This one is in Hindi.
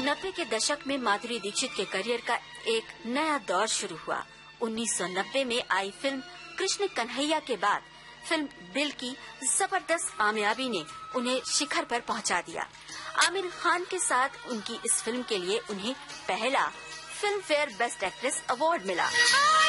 90 के दशक में माधुरी दीक्षित के करियर का एक नया दौर शुरू हुआ। 1990 में आई फिल्म कृष्ण कन्हैया के बाद फिल्म दिल की जबरदस्त कामयाबी ने उन्हें शिखर पर पहुंचा दिया। आमिर खान के साथ उनकी इस फिल्म के लिए उन्हें पहला film fair best actress award मिला।